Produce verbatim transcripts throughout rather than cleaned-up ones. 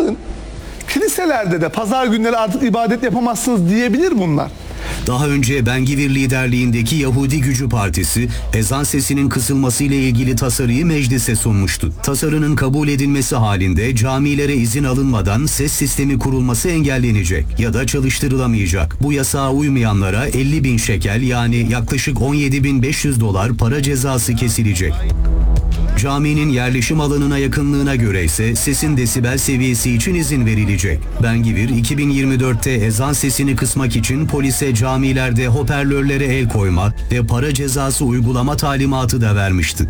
yarın kiliselerde de pazar günleri artık ibadet yapamazsınız diyebilir bunlar. Daha önce Ben-Gvir liderliğindeki Yahudi Gücü Partisi, ezan sesinin kısılması ile ilgili tasarıyı meclise sunmuştu. Tasarının kabul edilmesi halinde camilere izin alınmadan ses sistemi kurulması engellenecek ya da çalıştırılamayacak. Bu yasağa uymayanlara elli bin şekel yani yaklaşık on yedi bin beş yüz dolar para cezası kesilecek. Caminin yerleşim alanına yakınlığına göre ise sesin desibel seviyesi için izin verilecek. Ben-Gvir iki bin yirmi dörtte ezan sesini kısmak için polise camilerde hoparlörlere el koyma ve para cezası uygulama talimatı da vermişti.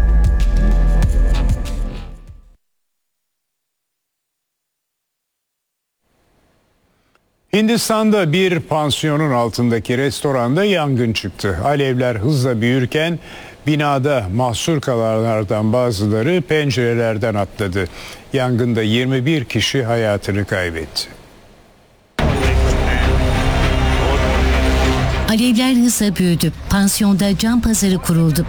Hindistan'da bir pansiyonun altındaki restoranda yangın çıktı. Alevler hızla büyürken binada mahsur kalanlardan bazıları pencerelerden atladı. Yangında yirmi bir kişi hayatını kaybetti. Alevler hızla büyüdü. Pansiyonda cam pazarı kuruldu.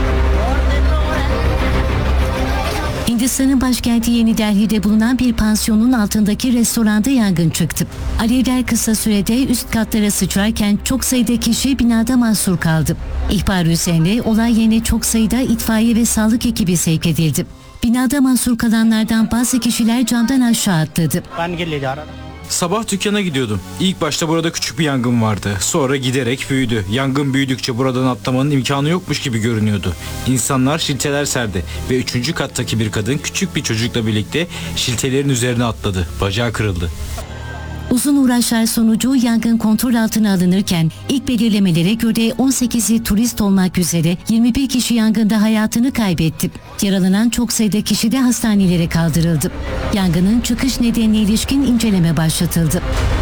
Hindistan'ın başkenti Yeni Delhi'de bulunan bir pansiyonun altındaki restoranda yangın çıktı. Alevler kısa sürede üst katlara sıçrarken çok sayıda kişi binada mahsur kaldı. İhbar üzerine olay yerine çok sayıda itfaiye ve sağlık ekibi sevk edildi. Binada mahsur kalanlardan bazı kişiler camdan aşağı atladı. Sabah dükkana gidiyordum. İlk başta burada küçük bir yangın vardı. Sonra giderek büyüdü. Yangın büyüdükçe buradan atlamanın imkanı yokmuş gibi görünüyordu. İnsanlar şilteler serdi ve üçüncü kattaki bir kadın küçük bir çocukla birlikte şiltelerin üzerine atladı. Bacağı kırıldı. Uzun uğraşlar sonucu yangın kontrol altına alınırken ilk belirlemelere göre on sekizi turist olmak üzere yirmi bir kişi yangında hayatını kaybetti. Yaralanan çok sayıda kişi de hastanelere kaldırıldı. Yangının çıkış nedenine ilişkin inceleme başlatıldı.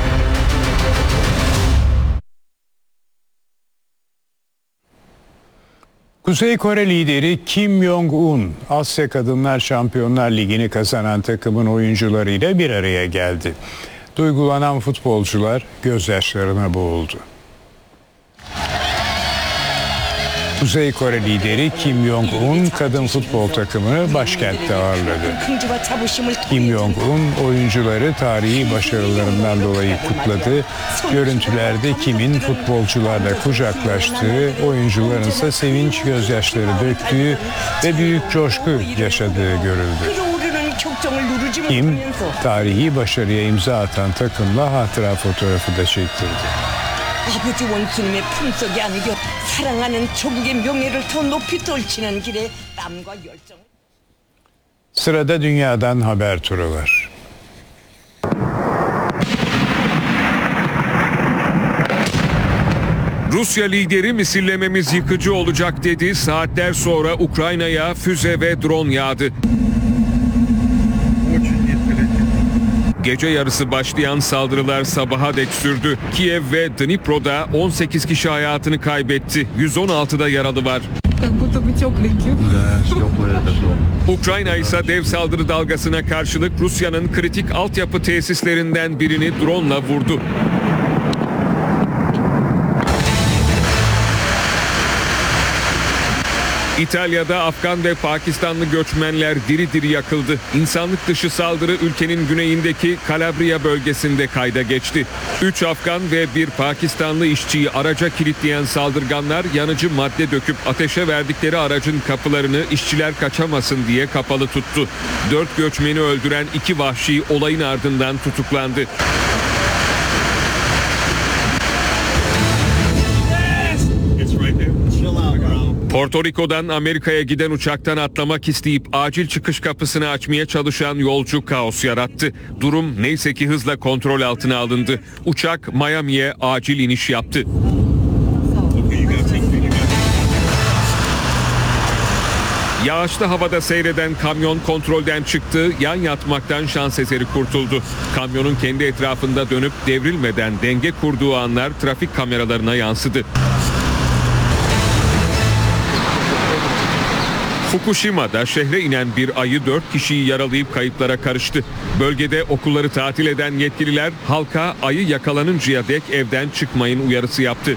Kuzey Kore lideri Kim Jong-un, Asya Kadınlar Şampiyonlar Ligi'ni kazanan takımın oyuncularıyla bir araya geldi. Duygulanan futbolcular gözyaşlarına boğuldu. Kuzey Kore lideri Kim Jong-un kadın futbol takımını başkentte ağırladı. Kim Jong-un oyuncuları tarihi başarılarından dolayı kutladı. Görüntülerde Kim'in futbolcularla kucaklaştığı, oyuncuların ise sevinç gözyaşları döktüğü ve büyük coşku yaşadığı görüldü. Kim, tarihi başarıya imza atan takımla hatıra fotoğrafı da çektirdi. 아버지 원수님의 품속이 아니겨 사랑하는 조국의 명예를 더 높이 떨치는 길에 땀과 열정. Sırada dünyadan haber turu var. Rusya lideri misillememiz yıkıcı olacak dedi. Saatler sonra Ukrayna'ya füze ve drone yağdı. Gece yarısı başlayan saldırılar sabaha dek sürdü. Kiev ve Dnipro'da on sekiz kişi hayatını kaybetti. yüz on altıda yaralı var. Ukrayna ise dev saldırı dalgasına karşılık Rusya'nın kritik altyapı tesislerinden birini drone'la vurdu. İtalya'da Afgan ve Pakistanlı göçmenler diri diri yakıldı. İnsanlık dışı saldırı ülkenin güneyindeki Calabria bölgesinde kayda geçti. Üç Afgan ve bir Pakistanlı işçiyi araca kilitleyen saldırganlar yanıcı madde döküp ateşe verdikleri aracın kapılarını işçiler kaçamasın diye kapalı tuttu. Dört göçmeni öldüren iki vahşi olayın ardından tutuklandı. Porto Rico'dan Amerika'ya giden uçaktan atlamak isteyip acil çıkış kapısını açmaya çalışan yolcu kaos yarattı. Durum neyse ki hızla kontrol altına alındı. Uçak Miami'ye acil iniş yaptı. Yağışlı havada seyreden kamyon kontrolden çıktı, yan yatmaktan şans eseri kurtuldu. Kamyonun kendi etrafında dönüp devrilmeden denge kurduğu anlar trafik kameralarına yansıdı. Fukushima'da şehre inen bir ayı dört kişiyi yaralayıp kayıplara karıştı. Bölgede okulları tatil eden yetkililer halka ayı yakalanıncaya dek evden çıkmayın uyarısı yaptı.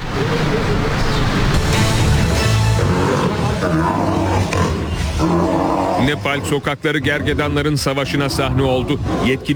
Nepal sokakları gergedanların savaşına sahne oldu. Yetkili